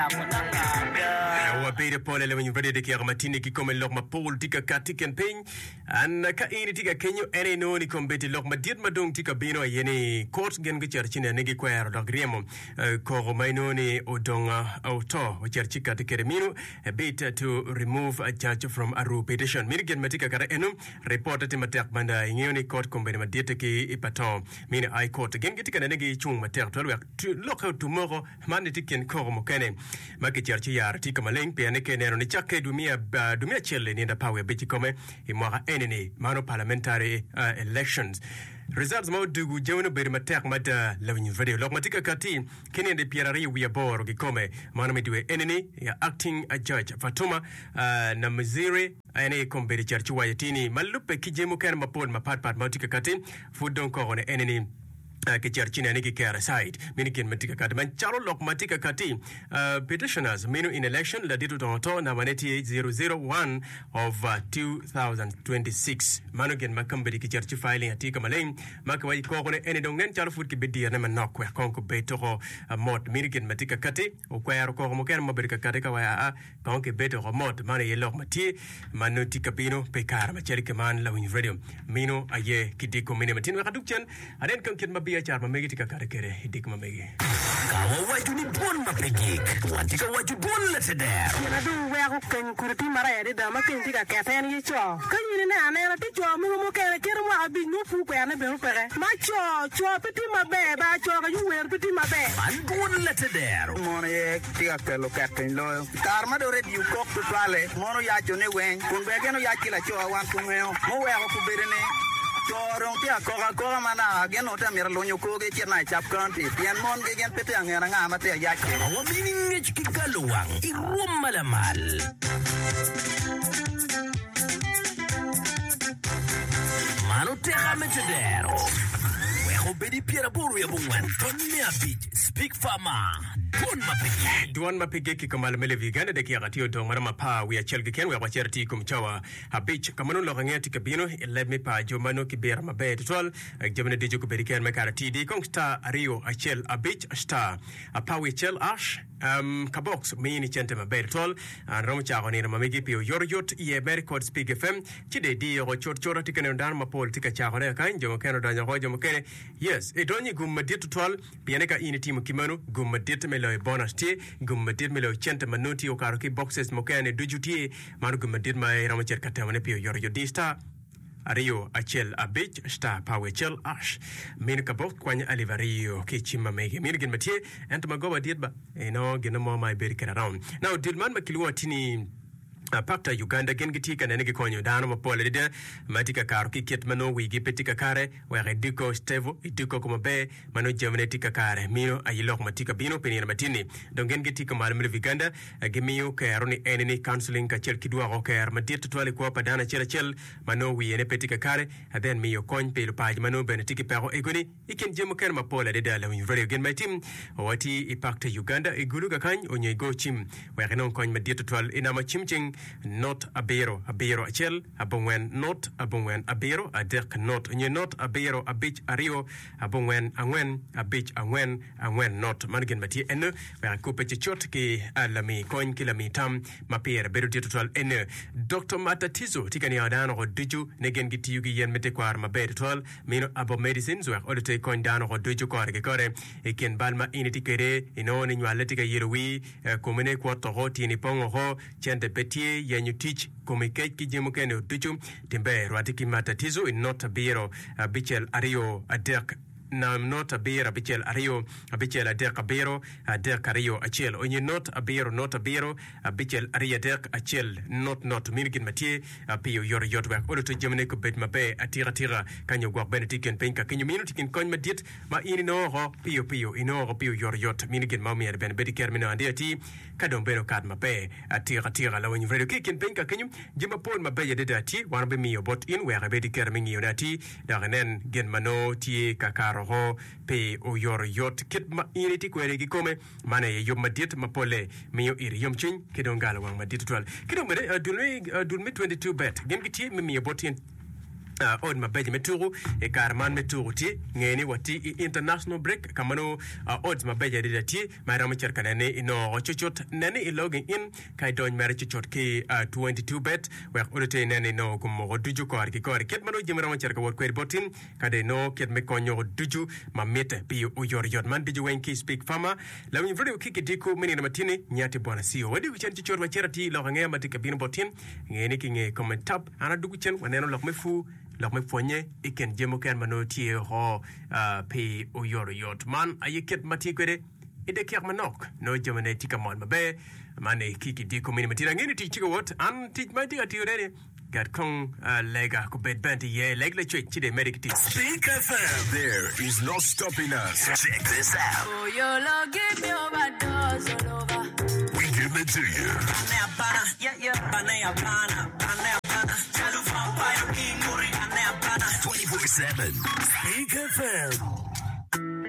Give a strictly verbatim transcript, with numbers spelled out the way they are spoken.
Wabede pole le wenyu vede kia matini ki kome lok ma pol tika katiken ping an ka ini tika kenyo ene no ni kombeti lok ma diet madong tika bino yene court gen ge cherchine negi kwero dog riemo ko maino ni odonga auto cherchika tikere mino beta to remove a judge from a rule petition mini gen matika kara enu report ti matek banda ngeni court kombeni ma diet ki ipaton mini I court gen ge tika negi chung matek to lok tomorrow man tiken ko mo kene maki cherchi yar tika maleng piane kenero ni chake dumia uh, dumia chele ni nda pawe biti kome imwaka enene mano parliamentary uh, elections results mo dugu jewno beri matek mada lawin video lok matika kati kene de pierari wi aboro gi kome mano midwe enene ya acting a judge Fatuma uh, na Mzire ene komberi charchi wayatini malupe kijemu kan mapol mapat pat matika kati fudon ko ne enene Uh, ke charchina niki kara side minikin matika kati man charo lok matika kati uh, petitioners minu in election la ditu tonto na maneti zero zero one of uh, two thousand twenty-six manu gen makambedi ki charchi filing atika maleng makawai kokone ene dongnen charo foot ki bedi na manokwe konko beto uh, mod minikin matika kati o kwero ko mo ken mabirika kati ka wa a konke beto mod manu ye lok mati manu tika pino pe kara ma cherike man la win radio mino aye kidiko mini matin wa kadukchen aden kan kin mabi achar mamegi tika kare kere hidik mamegi kawa waju ni bon mapegik wantika waju bon leteder yana du wego ken kurti mara yadi da makin tika keten yi cho kanyi ne ane la ti cho mu mu kere kere mu abi nu fu ko yana be pere ma cho cho piti mabe ba cho ga yu wer piti mabe man bon leteder mono ye tika kelo keten lo karma do red yu kok to pale mono ya cho ne wen kun be geno ya kila cho wan kumeo mo wego ku berene Torong tia koga koga mana gen ota mir lonyo koge chena chap kanti pian mon ge gen pete angera nga mate ya ke awa mining ki galuang irum malamal mano te ametedero weho bedi piera boru ya bungwan tonni abit speak fama Duan mapige Duan mapige ki kamal mele viganda de ki agatio do marama pa we achelgi ken we wacherti kumchawa habich kamano lo ngati kabino let me pa jomano ki ber mabe tol jomane de joku beriken me karati di kongsta ario achel abich star a pa we chel ash um kabox mini chente mabe tol an rom cha ngoni mamegi pio yoryot ye ber code speak fm chide di ro chor chor tikene ndar ma pol tika cha ngore kan jomo ken do nyago jomo ken yes e doni gum dit tol biene ka ini tim kimano gum dit me lo bonus ti gum dit me lo chente manuti o karo ki boxes mo ken dujuti manu gum dit mai rom cher katamane pio yoryot di star Ario achel abich sta pawe chel ash min ka bok kwanya alivario ke chima mege min gen matie ent magoba diet ba eno gen mo mai ber around now dilman makilwa tini Uh, pakta Uganda gen gitika na negi konyo dano mapole de matika karo ki ket mano wi gipetika kare wa rediko stevo idiko kuma be mano jamnetika kare mino ayilok matika bino penina matini don gen gitika malmre Uganda uh, gemiyo ka aroni enemy counseling ka chel kidwa ko ka armadit twale ko padana chel chel mano wi ene petika kare and then miyo kon pelo paj mano benetiki pero egoni iken jemo ken mapole de dala wi radio gen my team wati ipakta Uganda iguluga kan onye go chim wa renon kon madit twal ina ma chimching not abero abero achel abongwen not abongwen abero adek not nye not abero abich ario abongwen angwen abich angwen angwen not mangen mati en wa coupe chot ki alami coin kilami tam mapier beru total en Doctor Matatizo tikani adano ro duju negen giti yugi yen mete kwar mabe total mino abo medicines wa odete coin dano ro duju kwar ge kore eken balma initi kere inoni nyaleti ka yerowi komene kwa toroti ni pongo ho chende petit yenyu teach komike kijemu kene tuchu timbe rwatiki matatizo in not biro uh, bichel ario adek na not abira bichel ario bichel adek abiro adek ario achel onye not abiro not abiro bichel aria adek achel not not mirgin matie pio yor yotwa odo to jemne ko bet mabe atira tira kanyo gwa benetiken penka kanyo minuti kin kon madit ma ini no ho pio pio ino ho pio yor yot mirgin mami er ben bediker mino andeti kadon beno kad mabe atira tira la woni vredo kin penka kanyo jema pol mabe yededa ti wan be mio bot in we bediker mingi yonati daganen gen mano ti kakaro ho pe o yor yot kit ma initi kwere gi kome mane yom madit mapole miyo iri yom chin kedon gala wang madit twal kedon mede dulme dulme twenty-two bet gen giti mi mi botin Uh, on mabeje meturu e karman meturu ti ngeni wati international break kamano uh, odds mabeje de ti mara macher kanane ino chochot nene ilogin in kai don mara chochot ki uh, twenty-two bet we odote nene no kumo duju ko arki ko ket mano jimara macher ka wor ko botin kade no ket me konyo duju mamete pi u yor yor man duju wenki speak fama la mi video kiki diku mini na matini nyati bwana sio wadi ku chen chochot macher ti lo ngaya matika bin botin ngeni ki nge comment tab ana dugu chen waneno lok me fu lok me fonye iken jemo kan mano tie ho uh, pe o yor yot man ayiket mati kwede ide kyak manok no jemene tika mon mabe mane kiki di ko mini matira ngeni ti chiko wot an ti mati ati rene gat kong uh, lega ko bed band ye leg le chwe chide medic ti Speak F M. There is no stopping us. Check this out. Oh, you love give me overdose all over. We give it to you. Yeah, yeah. Banana, banana, banana, banana. twenty-four seven. Speak F M.